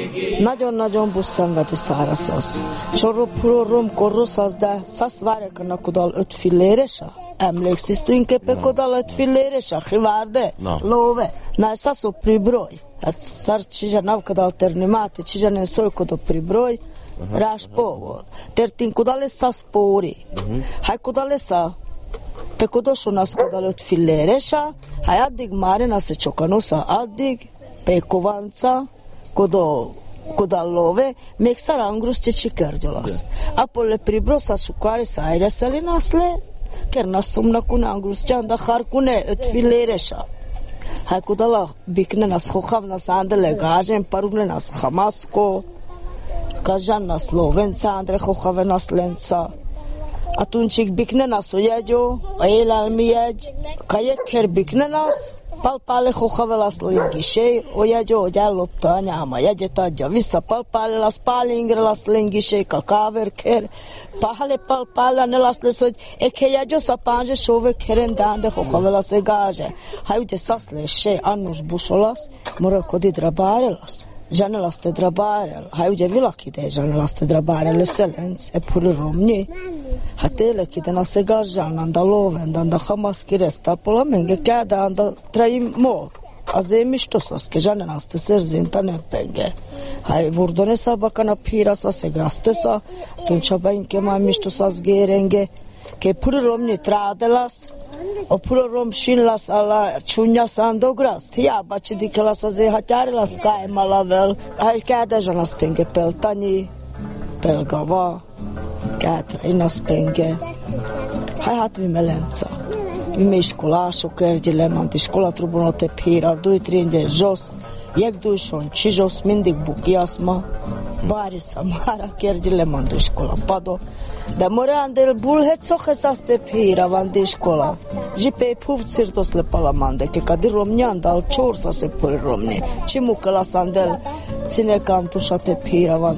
Nagyon-nagyon szenvedi száraz. Csorropról korros az, de száz várjának oda 5 filléresa. Emlékszisz tulajdonképpen oda 5 filléresa? Hivárde? Love. Na, száz o pribroj. Hát szár csiza navkad alternimate, csiza nem szolkod o pribroj. Rás povod. Tertin oda lesz száz póri. Hát oda lesz a pe kodošo nas kodal 5 fillereša, a addig mare nas se čokanosa addig, pe kovanca, kodal love, mek sarangrus će čikerdjolas. A pole pribrosa šukari sa airesali nasle, ker nas sumnakune angrus čanda harkune 5 fillereša. A kodala bikne nas hohav nas andele gažen, parune nas hamasko, kažan nas lovenca, andre hohave nas lenca. Atunci bikne nas o jegyo, a élelmi jegy, kajekker bikne nas, palpále hohavelas lengisé, o jegyo, hogy ellopta anyám a jegyet adja vissza, palpále las pálingre las lengisé, a káverker, palpále ne las lesz, hogy eke jegyo szapánzse sove kerendán, de hohavelas e gáze. Ha ugye szasz lesse, annus busolas, morakodi drabárelas. Žanelas te drabárel, ha ugye vilakide žanelas te drabárel szelenc, e puri romnyi. Ha tényleg ide na se garzsálnán, da loven, da hamas kiresztápola, menge kádán, da traim mog. Azért mi stoszasz, ke žanelas te szerzinta nepenge. Ha vurdone szabakan a pírasz, a se grasztesza, tuncsa inke már mi stoszasz gérenge, ke puri romnyi trádelas, o puro rom shinlas ala chunyas andogras tia bachidikelas az hatyarelas kai malavel ai kadajanas penge peltani pelgava katra inas penge hát vi melenca mi iskolások ergyelem ant iskolatrubonot pira duitringe jos jegduson chijos mindig bukiasma bari samara kergyelem ant iskola pado da morandel bulhet sochesaste pira van de școala. Jipe puvțirtos le palamande, că cadi romnian dal ciorsa se puri romni. Ce mucă la sandel ține cantușate pira van